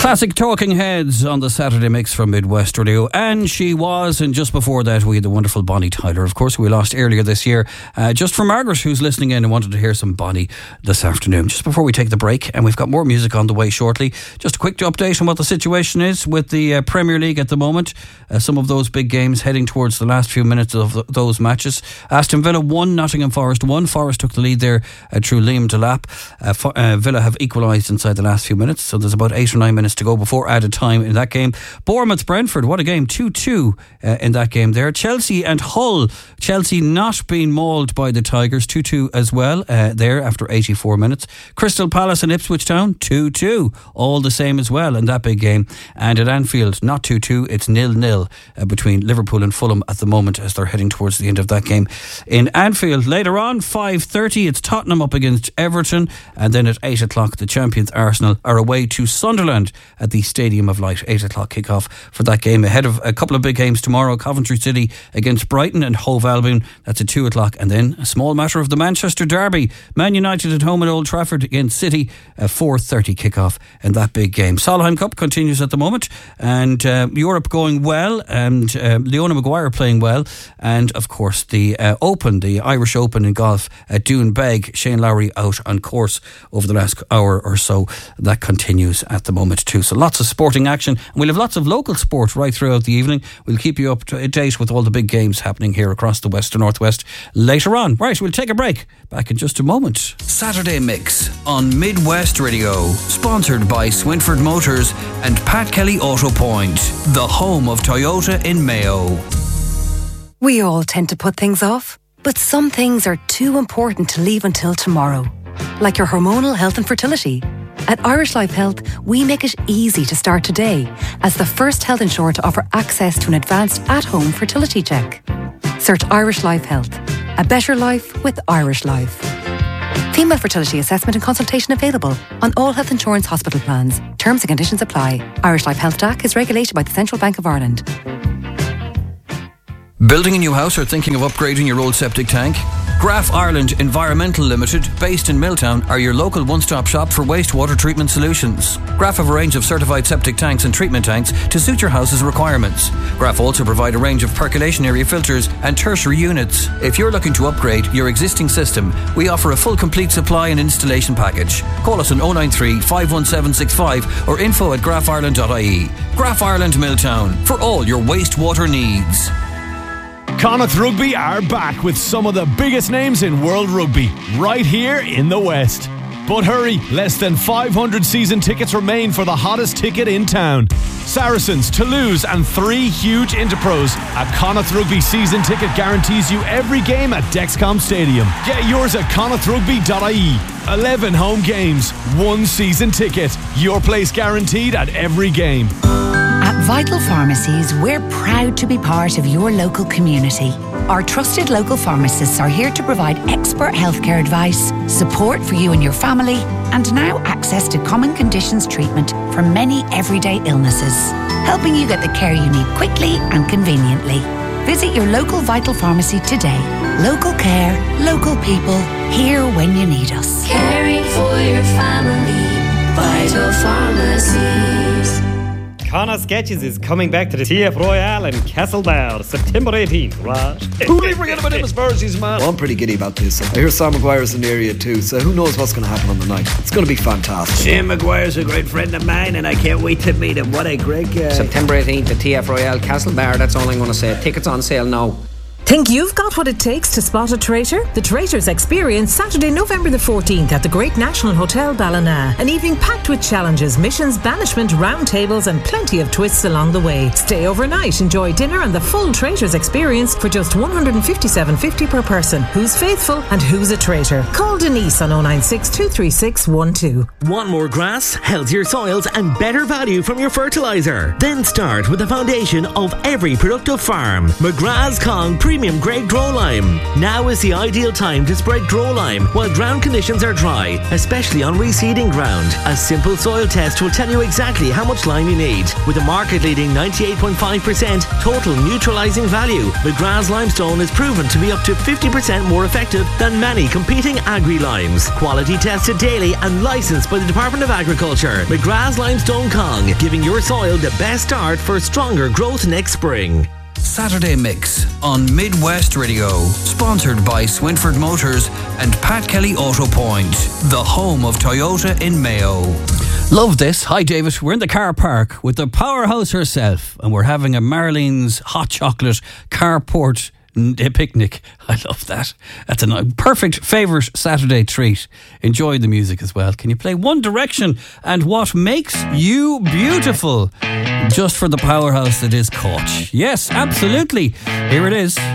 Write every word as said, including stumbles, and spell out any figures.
Classic Talking Heads on the Saturday Mix from Midwest Radio. And she was, and just before that we had the wonderful Bonnie Tyler, of course, who we lost earlier this year. Uh, just for Margaret, who's listening in and wanted to hear some Bonnie this afternoon. Just before we take the break, and we've got more music on the way shortly. Just a quick update on what the situation is with the uh, Premier League at the moment. Uh, some of those big games heading towards the last few minutes of th- those matches. Aston Villa won, Nottingham Forest won. Forest took the lead there uh, through Liam Delap. Uh, for, uh, Villa have equalised inside the last few minutes, so there's about eight or nine minutes to go before added time in that game. Bournemouth Brentford, what a game, two two uh, in that game there. Chelsea and Hull, Chelsea not being mauled by the Tigers, two two as well uh, there after eighty-four minutes. Crystal Palace and Ipswich Town, two two, all the same as well in that big game. And at Anfield, not two two, it's nil nil uh, between Liverpool and Fulham at the moment as they're heading towards the end of that game. In Anfield later on, five thirty, it's Tottenham up against Everton, and then at eight o'clock the champions Arsenal are away to Sunderland at the Stadium of Light. eight o'clock kickoff for that game ahead of a couple of big games tomorrow. Coventry City against Brighton and Hove Albion, that's at two o'clock. And then a small matter of the Manchester Derby, Man United at home at Old Trafford against City, a four thirty kickoff in that big game. Solheim Cup continues at the moment, and uh, Europe going well, and uh, Leona Maguire playing well, and of course the uh, Open, the Irish Open in golf at Doonbeg. Shane Lowry out on course over the last hour or so. That continues at the moment too. So lots of sporting action, and we'll have lots of local sport right throughout the evening. We'll keep you up to date with all the big games happening here across the west and northwest later on. Right, we'll take a break. Back in just a moment. Saturday Mix on Midwest Radio, sponsored by Swinford Motors and Pat Kelly Auto Point, the home of Toyota in Mayo. We all tend to put things off, but some things are too important to leave until tomorrow, like your hormonal health and fertility. At Irish Life Health, we make it easy to start today as the first health insurer to offer access to an advanced at-home fertility check. Search Irish Life Health. A better life with Irish Life. Female fertility assessment and consultation available on all health insurance hospital plans. Terms and conditions apply. Irish Life Health D A C is regulated by the Central Bank of Ireland. Building a new house or thinking of upgrading your old septic tank? Graf Ireland Environmental Limited, based in Milltown, are your local one-stop shop for wastewater treatment solutions. Graf have a range of certified septic tanks and treatment tanks to suit your house's requirements. Graf also provide a range of percolation area filters and tertiary units. If you're looking to upgrade your existing system, we offer a full complete supply and installation package. Call us on oh nine three, five one seven six five or info at graf ireland dot I E. Graf Ireland Milltown, for all your wastewater needs. Connacht Rugby are back with some of the biggest names in world rugby, right here in the West. But hurry, less than five hundred season tickets remain for the hottest ticket in town. Saracens, Toulouse and three huge Interpros. A Connacht Rugby season ticket guarantees you every game at Dexcom Stadium. Get yours at connacht rugby dot I E. eleven home games, one season ticket. Your place guaranteed at every game. At Vital Pharmacies, we're proud to be part of your local community. Our trusted local pharmacists are here to provide expert healthcare advice, support for you and your family, and now access to common conditions treatment for many everyday illnesses, helping you get the care you need quickly and conveniently. Visit your local Vital Pharmacy today. Local care, local people, here when you need us. Caring for your family, Vital Pharmacies. Connacht Sketches is coming back to the T F Royale in Castlebar, September eighteenth, right? Who do you forget about him as Spursy, man? Well, I'm pretty giddy about this. I hear Sam Maguire's in the area too, so who knows what's going to happen on the night. It's going to be fantastic. Sam Maguire's a great friend of mine and I can't wait to meet him. What a great guy. September eighteenth at T F Royale, Castlebar, that's all I'm going to say. Tickets on sale now. Think you've got what it takes to spot a traitor? The Traitors Experience, Saturday, November the fourteenth at the Great National Hotel Ballina. An evening packed with challenges, missions, banishment, round tables and plenty of twists along the way. Stay overnight, enjoy dinner and the full Traitors Experience for just one hundred fifty-seven dollars fifty per person. Who's faithful and who's a traitor? Call Denise on oh nine six, two three six one two. Want more grass, healthier soils and better value from your fertiliser? Then start with the foundation of every productive farm. McGrath's Con Pre premium grade Grow Lime. Now is the ideal time to spread Grow Lime while ground conditions are dry, especially on reseeding ground. A simple soil test will tell you exactly how much lime you need. With a market-leading ninety-eight point five percent total neutralising value, McGrath's Limestone is proven to be up to fifty percent more effective than many competing agri-limes. Quality tested daily and licensed by the Department of Agriculture. McGrath's Limestone Kong, giving your soil the best start for stronger growth next spring. Saturday Mix on Midwest Radio, sponsored by Swinford Motors and Pat Kelly Auto Point, the home of Toyota in Mayo. Love this. Hi David, we're in the car park with the powerhouse herself and we're having a Marlene's hot chocolate carport picnic. I love that. That's a perfect favourite Saturday treat. Enjoy the music as well. Can you play One Direction and What Makes You Beautiful? Just for the powerhouse that is Coach. Yes, absolutely. Here it is.